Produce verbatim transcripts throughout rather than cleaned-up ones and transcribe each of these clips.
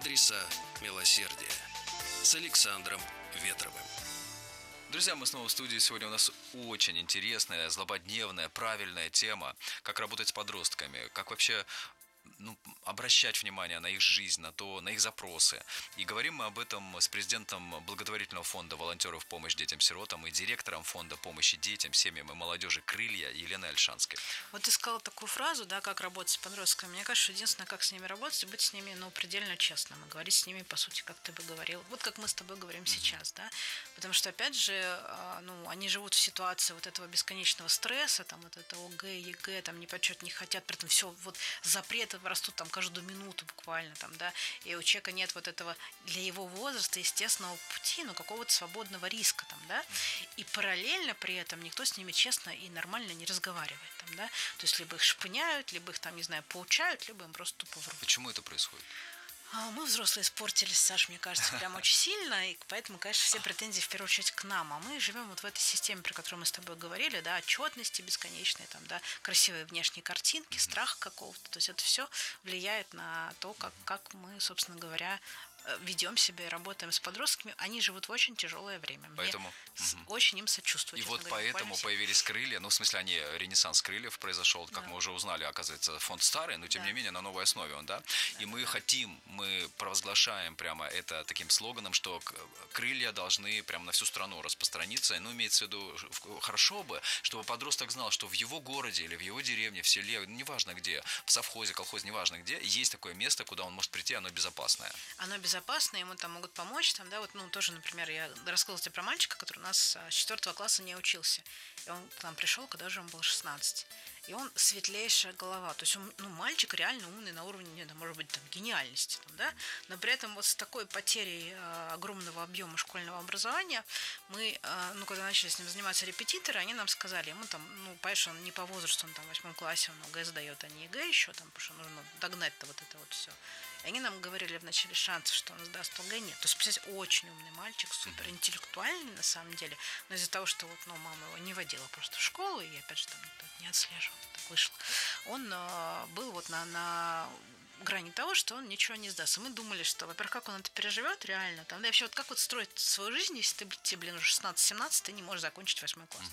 Адреса милосердия с Александром Ветровым. Друзья, мы снова в студии. Сегодня у нас очень интересная, злободневная, правильная тема. Как работать с подростками, как вообще ну, обращать внимание на их жизнь, на то, на их запросы. И говорим мы об этом с президентом благотворительного фонда волонтеров в помощь детям-сиротам и директором фонда помощи детям, семьям и молодежи «Крылья» Еленой Ольшанской. Вот ты сказала такую фразу, да, как работать с подростками. Мне кажется, что единственное, как с ними работать, быть с ними, ну, предельно честным и говорить с ними, по сути, как ты бы говорил. Вот как мы с тобой говорим mm-hmm. сейчас, да. Потому что, опять же, ну, они живут в ситуации вот этого бесконечного стресса, там, вот это ОГЭ, ЕГЭ, там, ни почет не хотят, при этом все, вот, запреты растут там каждую минуту буквально, там, да, и у человека нет вот этого для его возраста естественного пути, ну, какого-то свободного риска, там, да, и параллельно при этом никто с ними честно и нормально не разговаривает, там, да, то есть либо их шпыняют, либо их там, не знаю, поучают, либо им просто тупо врут. Почему это происходит? Мы, взрослые, испортились, Саш, мне кажется, прям очень сильно, и поэтому, конечно, все претензии в первую очередь к нам. А мы живем вот в этой системе, про которую мы с тобой говорили, да, отчетности бесконечной, там, да, красивые внешние картинки, страх какого-то. То есть это все влияет на то, как, как мы, собственно говоря, ведем себя и работаем с подростками. Они живут в очень тяжелое время. Поэтому Мне угу. очень им сочувствую. И вот говоря, поэтому появились крылья. Ну, в смысле, они ренессанс крыльев произошел, как да. мы уже узнали, оказывается, фонд старый, но тем да. не менее на новой основе он, да. да и мы да. хотим, мы провозглашаем прямо это таким слоганом, что крылья должны прямо на всю страну распространиться. Ну, имеется в виду, хорошо бы, чтобы подросток знал, что в его городе или в его деревне, в селе, неважно где, в совхозе, колхозе, неважно где, есть такое место, куда он может прийти, оно безопасное. Оно безопасное. безопасно, ему там могут помочь, там, да, вот, ну, тоже, например, я рассказывала тебе про мальчика, который у нас с четвертого класса не учился, и он к нам пришел, когда же ему было шестнадцать, и он светлейшая голова, то есть он, ну, мальчик реально умный на уровне, не, может быть, там, гениальности, там, да, но при этом вот с такой потерей э, огромного объема школьного образования мы, э, ну, когда начали с ним заниматься репетиторы, они нам сказали, ему там, ну, понимаешь, он не по возрасту, он там в восьмом классе, он ОГЭ сдает, а не ЕГЭ еще, там, потому что нужно догнать-то вот это вот все. И они нам говорили вначале шансов, что он сдаст ОГЭ, нет. То есть, представляете, очень умный мальчик, супер интеллектуальный на самом деле, но из-за того, что вот, ну, мама его не водила просто в школу, и опять же там никто не отслеживал, так вышло, он э, был вот на, на грани того, что он ничего не сдаст. И мы думали, что, во-первых, как он это переживет реально, там, да, и вообще, вот как вот строить свою жизнь, если ты, тебе, блин, уже шестнадцать-семнадцать, ты не можешь закончить восьмой класс,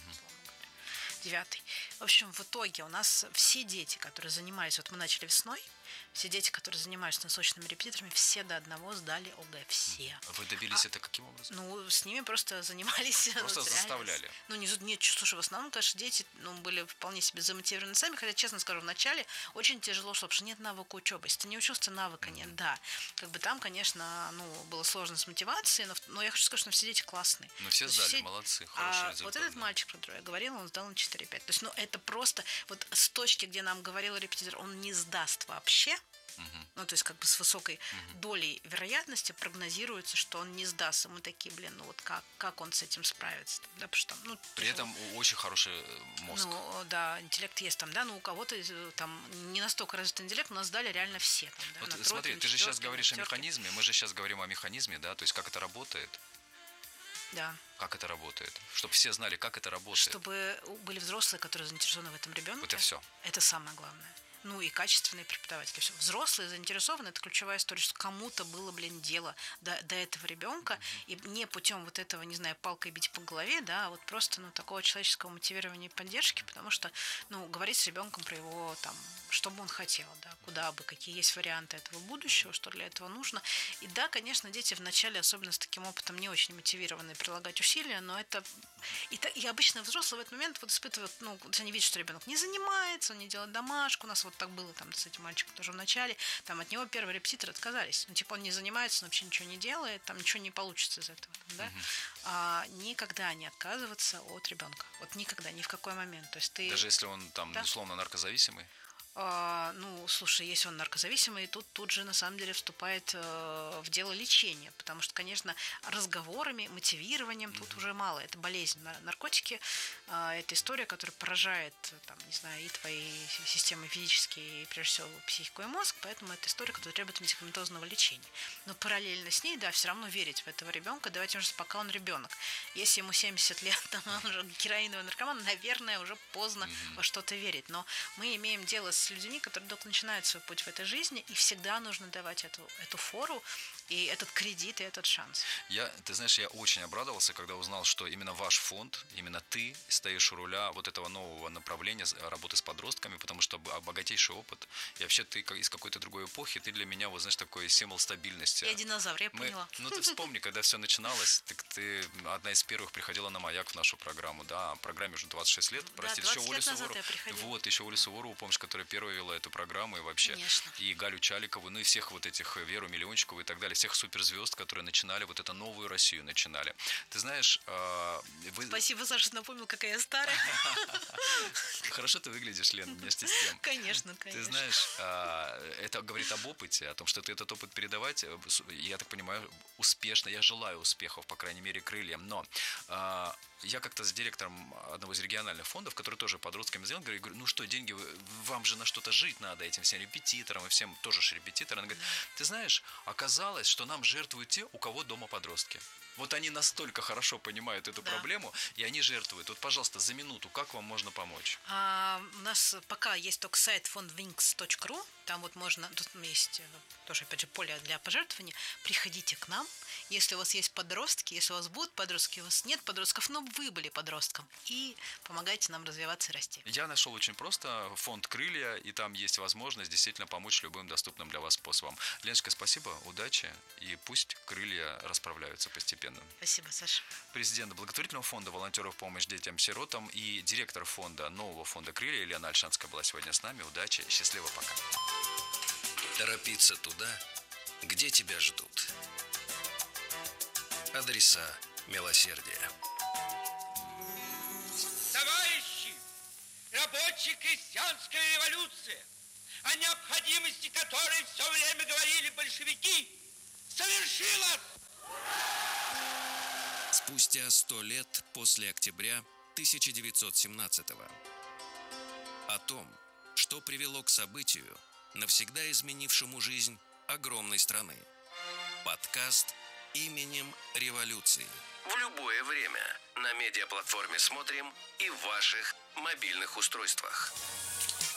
девятый. В общем, в итоге у нас все дети, которые занимались, вот мы начали весной, все дети, которые занимаются носочными репетиторами, все до одного сдали ОГЭ, все. Вы добились а, это каким образом? Ну, с ними просто занимались. Просто вот, заставляли? Реально. Ну, не, нет, слушай, в основном, конечно, дети ну, были вполне себе замотивированы сами, хотя, честно скажу, вначале очень тяжело шло, потому что нет навыка учебы. Если ты не учился, навыка нет, mm-hmm. да. Как бы там, конечно, ну, было сложно с мотивацией, но, но я хочу сказать, что все дети классные. Ну, все сдали, все... молодцы, хорошие а результаты. Вот этот мальчик, про который я говорила, он сдал на четыре пять. То есть, ну, это просто, вот с точки, где нам говорил репетитор, он не сдаст вообще. Uh-huh. Ну, то есть, как бы с высокой uh-huh. долей вероятности прогнозируется, что он не сдаст. И мы такие, блин, ну вот как, как он с этим справится? Да, потому что, ну, при этом очень хороший мозг. Ну, да, интеллект есть там, да, но у кого-то там не настолько развитый интеллект, у нас сдали реально все. Там, да, вот на смотри, тройке, ты же четверке, сейчас говоришь четверке. о механизме, мы же сейчас говорим о механизме, да, то есть как это работает. Да. Как это работает? Чтобы все знали, как это работает. Чтобы были взрослые, которые заинтересованы в этом ребенке. Вот и все. Это самое главное. Ну и качественные преподаватели. Все. Взрослые заинтересованы, это ключевая история, что кому-то было, блин, дело до, до этого ребенка, mm-hmm. и не путем вот этого, не знаю, палкой бить по голове, да, а вот просто, ну, такого человеческого мотивирования и поддержки, потому что, ну, говорить с ребенком про его, там, что бы он хотел, да, куда бы, какие есть варианты этого будущего, что для этого нужно. И да, конечно, дети вначале, особенно с таким опытом, не очень мотивированы прилагать усилия, но это... И, и обычно взрослые в этот момент вот испытывают, ну, они видят, что ребенок не занимается, он не делает домашку, у нас вот так было там с этим мальчиком тоже в начале, там от него первые репетиторы отказались. Ну, типа, он не занимается, он вообще ничего не делает, там ничего не получится из этого, там, да? Uh-huh. А, никогда не отказываться от ребенка. Вот никогда, ни в какой момент. То есть ты... Даже если он там, да? условно, наркозависимый? А, ну, слушай, если он наркозависимый, тут тут же на самом деле вступает э, в дело лечение, потому что, конечно, разговорами, мотивированием mm-hmm. тут уже мало. Это болезнь. Наркотики э, – это история, которая поражает, там, не знаю, и твои системы физические, и прежде всего психику и мозг, поэтому это история, которая требует медикаментозного лечения. Но параллельно с ней, да, все равно верить в этого ребенка, давайте уже, пока он ребенок. Если ему семьдесят лет, там, он уже героиновый наркоман, наверное, уже поздно mm-hmm. во что-то верить. Но мы имеем дело с с людьми, которые только начинают свой путь в этой жизни, и всегда нужно давать эту, эту фору, и этот кредит, и этот шанс. Я, ты знаешь, я очень обрадовался, когда узнал, что именно ваш фонд, именно ты стоишь у руля вот этого нового направления работы с подростками, потому что богатейший опыт. И вообще ты из какой-то другой эпохи, ты для меня, вот знаешь, такой символ стабильности. Я динозавр, я Мы, поняла. ну ты вспомни, когда все начиналось, так ты одна из первых приходила на «Маяк» в нашу программу, да, программе уже двадцать шесть лет, простите, да, еще Олю Суворову. Вот, еще Олю Суворову, помнишь, которая первая вела эту программу и вообще. Конечно. И Галю Чаликову, ну и всех вот этих, Веру Миллиончикову и так далее, всех суперзвезд, которые начинали вот эту новую Россию начинали. Ты знаешь, вы... Спасибо, Саша, напомнил, какая я старая. Хорошо ты выглядишь, Лен, вместе с тем. Конечно, конечно. Ты знаешь, это говорит об опыте, о том, что ты этот опыт передавать, я так понимаю, успешно. Я желаю успехов, по крайней мере, крыльям. Но я как-то с директором одного из региональных фондов, который тоже подростками сделал, говорю, ну что, деньги, вам же на что-то жить надо, этим всем репетиторам и всем тоже же репетиторам. Она говорит, ты знаешь, оказалось, что нам жертвуют те, у кого дома подростки. Вот они настолько хорошо понимают эту да. проблему, и они жертвуют. Вот, пожалуйста, за минуту, как вам можно помочь? А, у нас пока есть только сайт фонд винкс точка ру. Там вот можно, тут есть тоже, опять же, поле для пожертвований. Приходите к нам. Если у вас есть подростки, если у вас будут подростки, у вас нет подростков, но вы были подростком. И помогайте нам развиваться и расти. Я нашел очень просто фонд «Крылья», и там есть возможность действительно помочь любым доступным для вас способом. Леночка, спасибо, удачи, и пусть крылья расправляются постепенно. Спасибо, Саша. Президент благотворительного фонда волонтеров «Помощь детям-сиротам» и директор фонда, нового фонда «Крылья» Елена Ольшанская была сегодня с нами. Удачи, счастливо, пока. Торопиться туда, где тебя ждут. Адреса милосердия. Товарищи, рабочая крестьянская революция, о необходимости которой все время говорили большевики, совершилась! Спустя сто лет после октября тысяча девятьсот семнадцатого. О том, что привело к событию, навсегда изменившему жизнь огромной страны. Подкаст «Именем революции». В любое время на медиаплатформе «Смотрим» и в ваших мобильных устройствах.